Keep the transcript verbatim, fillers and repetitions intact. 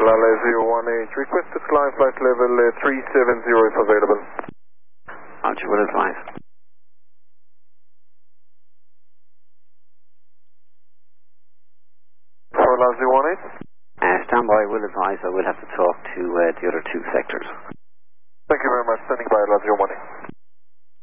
Lala zero one eight, request to fly flight level uh, three seven zero if available. Roger, will advise. For Lala zero one eight? Uh, stand by, will advise. I will have to talk to uh, the other two sectors. Thank you very much. Standing by, Lala zero one eight.